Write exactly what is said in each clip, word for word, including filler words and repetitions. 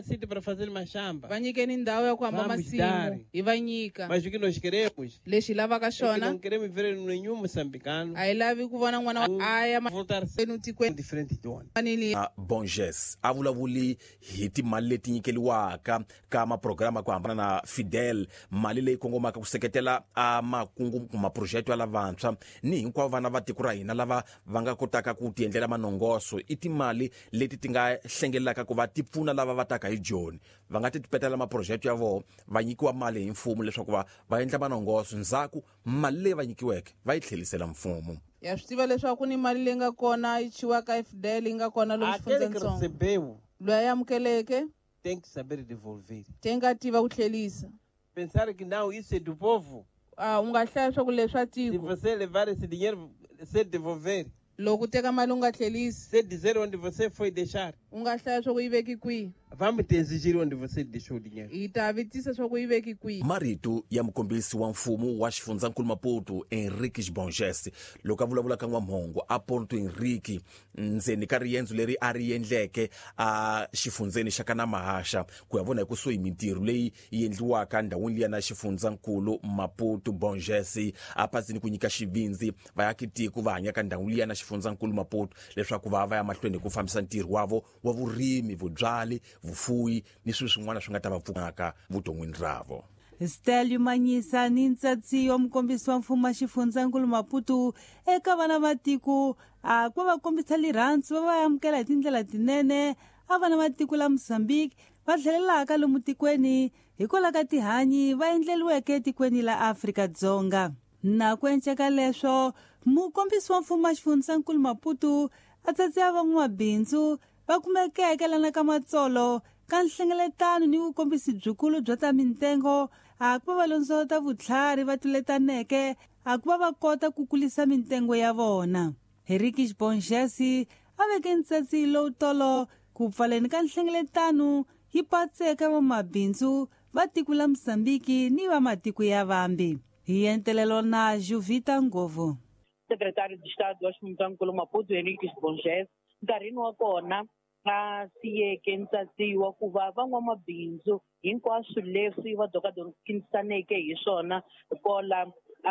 sítio para fazer mashamba. Va nyikeni ndhawu ya ku hamba Vamos masimu dar. hi va nyika. Mas o que nós queremos Lexi hi lavaka é que xona não queremos ver nenhum moçambicano a hi lavi ku vona n'wana wa a ya voltar a ser mahlweni tikweni diferente de onde. fanele a Bonges a vulavuli hi timali leti nyikeliwaka ka maprograma ku hambana na Fidel, mali leyi kongomaka ku seketela a makungu ku maprojekto ya lavantshwa ni hinkwavo vana va tiko ra hina lava va nga kotaka ku tiendlela manongoso. I timali leti ti nga hlengelelaka ku va ti pfuna lava va taka hi joni va nga ti tipetela maprojekto ya vona, va nyikiwa mali hi mfumo leswaku va va endla manongoso, ndzhaku mali leyi va nyikiweke va yi tlhelisela mfumo. ya swi tiva leswaku ku ni mali leyi nga kona yi chiwaka hi Fidel yi nga kona lomu Aquele que xifundzantsongo recebeu loyi a amukeleke tem que saber devolver. te nga tiva ku tlhelisa. Pensar que não, isso é do povo. Ah, u nga hlaya leswaku leswi swa Se tiko você levar esse dinheiro, sem devolver, loko u teka mali u nga tlhelisi sem dizer onde você foi deixar, u nga hlaya leswaku yi veki kwihi vamos te exigir onde você deixou o dinheiro. hi ta vitisa leswaku yi veki kwihi. Marito ya mukombisi wa mfumo wa xifundzakulu Maputo Henrique Bonges loko a vulavula ka N'wamhongo a Porto Henrique ndzeni ka riendzo leri a ri endleke a xifundzeni xa ka Namahasha ku ya vona hi kusuhi mintirho leyi yi endliwaka ndhawini liya na xifundzakulu Maputo. Bonges a pasini ku nyika xivindzi vaakitiko va hanyaka ndhawini liya na xifundzakulu Maputo leswaku va va ya mahlweni ku fambisa ntirho wavo wa vurimi, vubyali, vufuwi ni swilo swin'wana swi nga ta va pfunaka vuton'wini ravo. Stelio Manyisa ni ntsatsi wa mukombisi wa mfumo wa xifundzakulu Maputo eka vana va tiko a ku va kombisa lirhandzu va va amukela hi tindlela tinene a vana va tiko la Mozambique va tlhelelaka lomu tikweni hikwalaho ka tihanyi va endleliweke tikweni la Afrika-Dzonga. Na ku enceka leswo mukombisi wa mfumo wa xifundzakulu Maputo a tsatsiya van'wamabindzu va kumekeke lana ka matsolo ka nhlengeletano ni vukombisi byikulu bya ta mintengo a ku va valondzo ta vutlhari va tuletaneke a ku va va kota ku kulisa mintengo ya vona. Henrique Bonges a veke ntsatsi lowu tolo ku pfaleni ka nhlengeletano yi patseka vamabindzu va tiko la Mozambique ni va matiko ya vambi. Hi entelelo na Juvita Ngovo. Secretário de Estado wa xifundzakulu Maputo Henrique Bonges nkarhini wa kona a siyeke ntsatsi wa ku va van'wamabindzu hinkwaswo leswi va dokadokinisaneke hi swona kola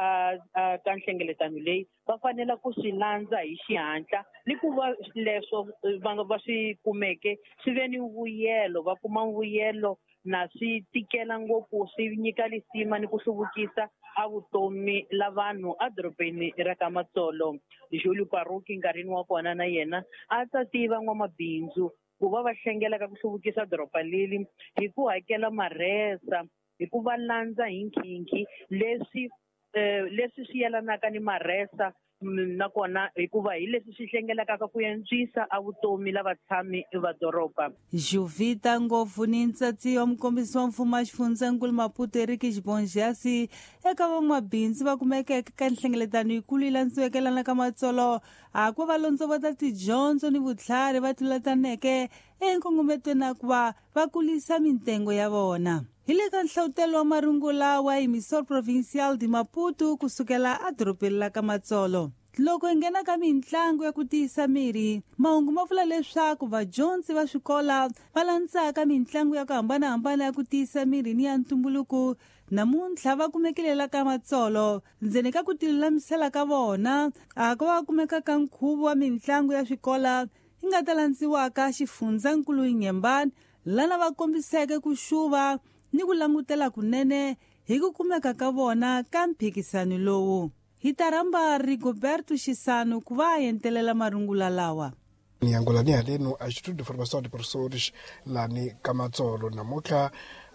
ka nhlengeletano leyi va fanele ku swi landza hi xihatla ni ku va leswo va swi kumeke swi ve ni vuyelo va kuma vuyelo na swi tikela ngopfu swi nyika lisima ni ku hluvukisa a vutomi la vanhu a dorobeni ra ka Matsolo. Julie Paruki nkarhini wa kona na yena a tsatsi van'wamabindzu ku va va hlengelaka ku hluvukisa doroba leli hi ku hakela marhesa hi ku va landza hi nkhinkhi leswi leswi swi yelanaka ni marhesa nakona hikuva hi leswi swi hlengelaka ku yantswisa a vutomi la vatshami va doroba. Juvita Ngovo ni ntsatsi wa mukombisi wa mfumo wa xifundzakulu Maputo Henrique Bonges eka van'wamabindzu va kumekeke ka nhlengeletano yikulu yi landziweke lana ka matsolo a ku va valondzo va ta tidyondzo ni vutlhari va tuletaneke enkongometweni na ku va va kulisa mintengo ya vona. Hi le ka nhlawutelo wa marungula wa emisor provincial di Maputo kusukela a dorobeni la ka Matsolo. Loko hi nghena ka mitlangu ya ku tiyisa miri, mahungu ma vula leswaku vadyondzi va swikola va landzaka mitlangu ya ku hambanahambana ya ku tiyisa miri ni ya ntumbuluko namuntlha va kumekile la ka Matsolo ndzeni ka ku tilulamisela ka vona a ko va kumekaka nkhuvo wa mitlangu ya swikola yi nga ta landziwaka xifundzakulu Nyembani lana va kombiseke ku xuva ni ku langutela kunene hi ku kumeka ka vona ka mphikisano lowu. Hi ta rhamba Rigoberto Xisano ku va entelela marungula lawa. Ni angola ni haleno a Instituto de Formação de Professores la ni ka Matsolo namuntlha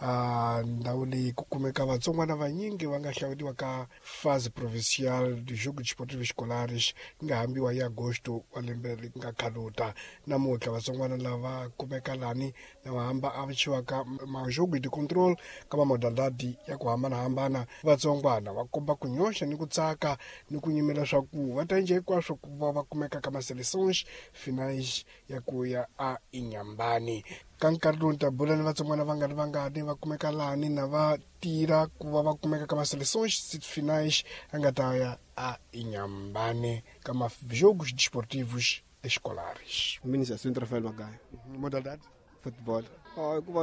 ndhawu leyi ku kumeka vatsongwana vanyingi va nga hlawuriwa ka fase provincial de jogo desportivo escolares nga hambiwa hi agosto wa lembe ri nga khaluta. Namuntlha vatsongwana lava kumeka lani na vahamba a vichiwaka majogo de control ka mamodalidade ya ku hambanahambana. Vatsongwana va komba ku nyoxa ni ku tsaka ni ku nyimela swa ku va ta endla hinkwaswo ku va va kumeka ka maseleções finais ya ku ya a Inhambane. Ka nkarhi lowu ni ta bula ni vatsongwana va nga ri vangani va kumeka lani na va tira ku va va kumeka ka maseleções finais a nga ta ya a Inhambane ka majogos desportivos escolares. Ministro Rafael Magaia. Modalidade? Futebol.